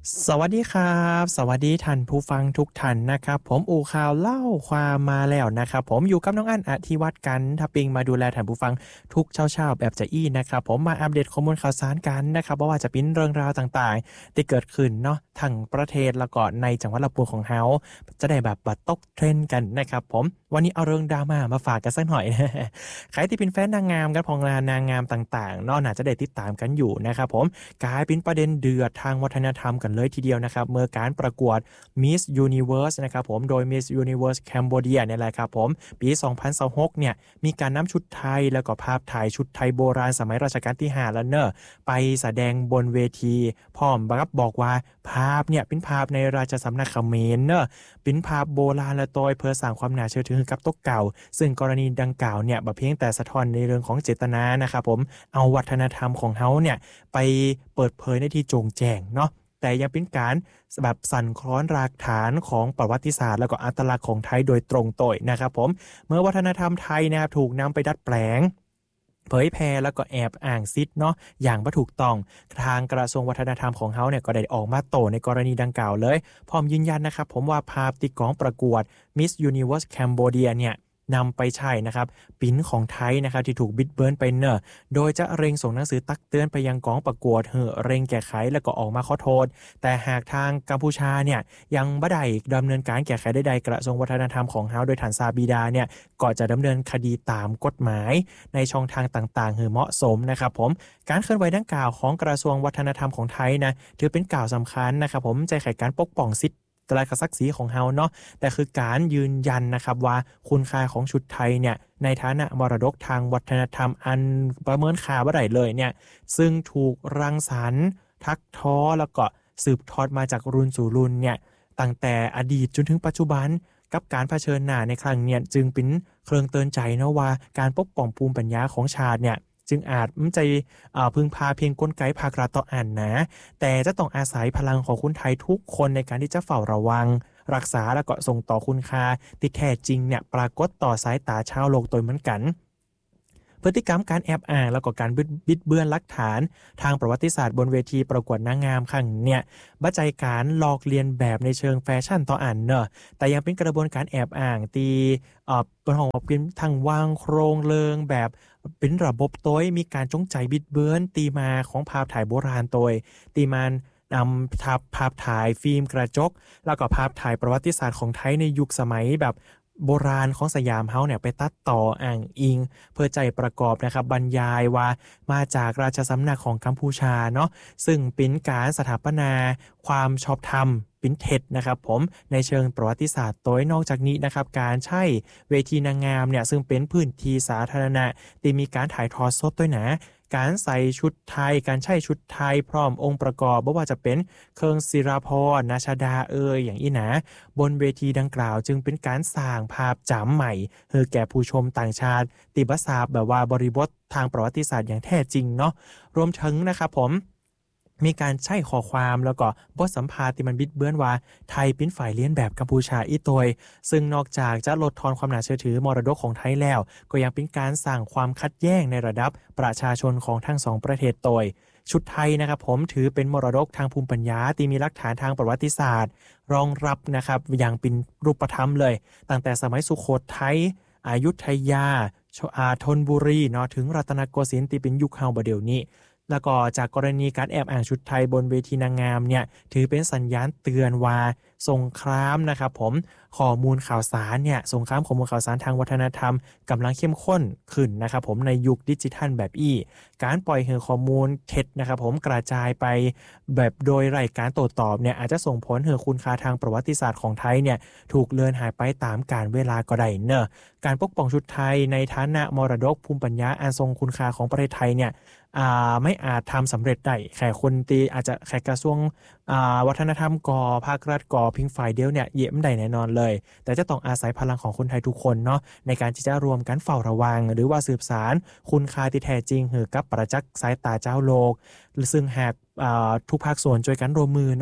สวัสดีครับสวัสดีท่านผู้ฟังทุกท่านนะครับผมอูข่าวเล่าความมาแล้วนะครับผมอยู่กับน้องอั้นอธิวัตรกันทับปิงมาดูแลท่านผู้ฟังทุกเช้าๆแบบจะอี้นะครับผมมาอัปเดตข้อมูลข่าวสารกันนะครับว่าจะเป็นเรื่องราวต่างๆที่เกิดขึ้นเนาะทั้งประเทศแล้วก็ในจังหวัดลำพูนของเฮาจะได้แบบบัดตกเทรนด์กันนะครับผมวันนี้เอาเรื่องดราม่ามาฝากกันสักหน่อยใครที่เป็นแฟนนางงามกันพองนางงามต่างๆเนาะน่าจะได้ติดตามกันอยู่นะครับผมกลายเป็นประเด็นเดือดทางวัฒนธรรมกันเลยทีเดียวนะครับเมื่อการประกวด Miss Universe นะครับผมโดย Miss Universe Cambodia เนี่ยแหละครับผมปี2026เนี่ยมีการนำชุดไทยแล้วก็ภาพถ่ายชุดไทยโบราณสมัยรัชกาลที่5แล้วเนอะไปแสดงบนเวทีพร้อมกับบอกว่าภาพเนี่ยเป็นภาพในราชสำนักเขมรเนอะเป็นภาพโบราณและโดยเพื่อสร้างความน่าเชื่อถือกับต๊กเก่าซึ่งกรณีดังกล่าวเนี่ยบ่เพียงแต่สะท้อนในเรื่องของเจตนานะครับผมเอาวัฒนธรรมของเฮาเนี่ยไปเปิดเผยในที่โจงแจ้งเนาะแต่ยังเป็นการแบบสั่นคลอนรากฐานของประวัติศาสตร์แล้วก็อัตลักษณ์ของไทยโดยตรงต่อยนะครับผมเมื่อวัฒนธรรมไทยนะครับถูกนำไปดัดแปลงเผยแพร่แล้วก็แอบอ้างซิทธิ์เนาะอย่างบ่ถูกต้องทางกระทรวงวัฒนธรรมของเฮาเนี่ยก็ได้ออกมาโต้ในกรณีดังกล่าวเลยพร้อมยืนยันนะครับผมว่าภาพที่กองประกวด Miss Universe Cambodia เนี่ยนำไปใช้นะครับปิ้นของไทยนะครับที่ถูกบิดเบือนไปเนอะโดยจะเร่งส่งหนังสือตักเตือนไปยังกองประกวดเร่งแก้ไขแล้วก็ออกมาขอโทษแต่หากทางกัมพูชาเนี่ยยังบ่ได้ดำเนินการแก้ไขใดๆกระทรวงวัฒนธรรมของเฮาโดยฐานซาบิดาเนี่ยก็จะดำเนินคดีตามกฎหมายในช่องทางต่างๆเหมาะสมนะครับผมการเคลื่อนไหวดังกล่าวของกระทรวงวัฒนธรรมของไทยนะถือเป็นกล่าวสำคัญนะครับผมใจไขการปกป้องสิทธิและศักดิ์ศรีของเฮาเนาะแต่คือการยืนยันนะครับว่าคุณค่าของชุดไทยเนี่ยในฐานะมรดกทางวัฒนธรรมอันประเมินค่าบ่ได้เลยเนี่ยซึ่งถูกรังสรรค์ทักท้อแล้วก็สืบทอดมาจากรุ่นสู่รุ่นเนี่ยตั้งแต่อดีตจนถึงปัจจุบันกับการเผชิญหน้าในครั้งเนี่ยจึงเป็นเครื่องเตือนใจเนาะว่าการปกป้องภูมิปัญญาของชาติเนี่ยจึงอาจไม่ใจพึ่งพาเพียงกลไกภาครัฐต่ออันนะแต่จะต้องอาศัยพลังของคนไทยทุกคนในการที่จะเฝ้าระวังรักษาและก็ส่งต่อคุณค่าที่แท้จริงเนี่ยปรากฏต่อสายตาชาวโลกโดยเหมือนกันพฤติกรรมการแอบอ้างแล้วก็การบิดเบือนหลักฐานทางประวัติศาสตร์บนเวทีประกวดนางงามครั้งเนี่ยบัจัยการลอกเลียนแบบในเชิงแฟชั่นต่ออันเนอะแต่ยังเป็นกระบวนการแอบอ้างตีเป็นของเป็นทางวางโครงเริงแบบเป็นระบบโต้ยมีการจงใจบิดเบือนตีมาของภาพถ่ายโบราณโดยตีมานำภาพถ่ายฟิล์มกระจกแล้วก็ภาพถ่ายประวัติศาสตร์ของไทยในยุคสมัยแบบโบราณของสยามเฮาเนี่ยไปตัดต่ออ้างอิงเพื่อใจประกอบนะครับบรรยายว่ามาจากราชสำนักของกัมพูชาเนาะซึ่งเป็นการสถาปนาความชอบธรรมเป็นเท็จนะครับผมในเชิงประวัติศาสตร์โดยนอกจากนี้นะครับการใช้เวทีนางงามเนี่ยซึ่งเป็นพื้นที่สาธารณะที่มีการถ่ายทอดสดด้วยนะการใส่ชุดไทยการใช้ชุดไทยพร้อมองค์ประกอบไม่ว่าจะเป็นเครื่องศิลาภรณ์นาชดาอย่างอีนะบนเวทีดังกล่าวจึงเป็นการสร้างภาพจำใหม่ให้แก่ผู้ชมต่างชาติติบทราบแบบว่าบริบททางประวัติศาสตร์อย่างแท้จริงเนาะรวมถึงนะครับผมมีการใช้ข้อความแล้วก็บทสัมภาษณ์ที่มันบิดเบือนว่าไทยเป็นฝ่ายเลียนแบบกัมพูชาอีตวยซึ่งนอกจากจะลดทอนความน่าเชื่อถือมรดกของไทยแล้วก็ยังเป็นการสร้างความขัดแย้งในระดับประชาชนของทั้งสองประเทศตวยชุดไทยนะครับผมถือเป็นมรดกทางภูมิปัญญาที่มีหลักฐานทางประวัติศาสตร์รองรับนะครับอย่างเป็นรูปธรรมเลยตั้งแต่สมัยสุโขทัยอยุธยาธนบุรีเนาะถึงรัตนโกสินทร์ที่เป็นยุคเฮาบ่เดี๋ยวนี้แล้วก็จากกรณีการแอบอ้างชุดไทยบนเวทีนางงามเนี่ยถือเป็นสัญญาณเตือนว่าสงครามนะครับผมข้อมูลข่าวสารเนี่ยสงครามข้อมูลข่าวสารทางวัฒนธรรมกำลังเข้มข้นขึ้นนะครับผมในยุคดิจิทัลแบบการปล่อยข้อมูลเท็จนะครับผมกระจายไปแบบโดยไร้การโต้ตอบเนี่ยอาจจะส่งผลให้คุณค่าทางประวัติศาสตร์ของไทยเนี่ยถูกเลือนหายไปตามกาลเวลาก็ได้เนอะการปกป้องชุดไทยในฐานะมรดกภูมิปัญญาอันทรงคุณค่าของประเทศไทยเนี่ยไม่อาจทำสำเร็จได้แค่คนตีอาจจะแค่กระทรวงวัฒนธรรมก่อภาครัฐก่อพิงฝ่ายเดียวเนี่ยเยี่ยมได้แน่นอนเลยแต่จะต้องอาศัยพลังของคนไทยทุกคนเนาะในการที่จะรวมกันเฝ้าระวังหรือว่าสืบสารคุณค่าที่แท้จริงให้กับประจักษ์สายตาเจ้าโลกซึ่งหากทุกภาคส่วนช่วยกันร่วมมือเนาะ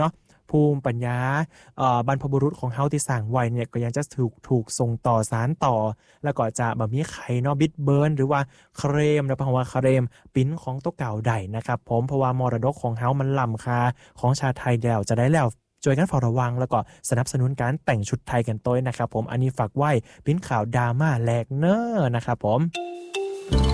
ภูมิปัญญาบรรพบุรุษของเฮาที่สร้างไว้เนี่ยก็ยังจะถูกส่งต่อสานต่อแล้วก็จะบ่มีใครเนาะบิดเบิร์นหรือว่าเคลมนะเพราะว่าเคลมปิ้นของตัวเก่าใดนะครับผมเพราะว่ามรดกของเฮามันล้ำค่าของชาติไทยแล้วจะได้แล้วช่วยกันเฝ้าระวังแล้วก็สนับสนุนการแต่งชุดไทยกันต้วยนะครับผมอันนี้ฝากไว้ปิ้นข่าวดราม่าแลกเนอร์นะครับผม